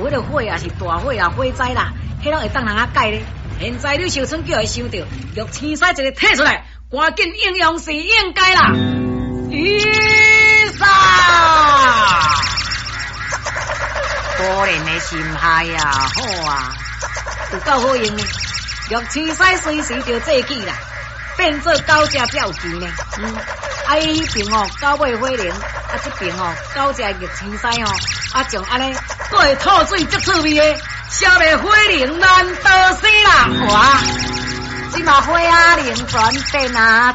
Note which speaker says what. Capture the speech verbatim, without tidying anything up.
Speaker 1: 迄个火啊是大火啊火灾啦，迄拢会当人啊改咧。现在吕秀春叫伊想到，玉青狮一个摕出来，赶紧应用是应该啦。伊杀！果然的心态呀，好啊，有够好用呢。玉青狮随时就做起啦，变做狗只才有钱呢。嗯，啊伊迄边哦，狗尾火灵，啊这边哦，狗只玉青狮哦，啊像安尼，佫会吐水足趣味的，消灭火灵难得死啦！哇，即嘛火啊灵转变啊！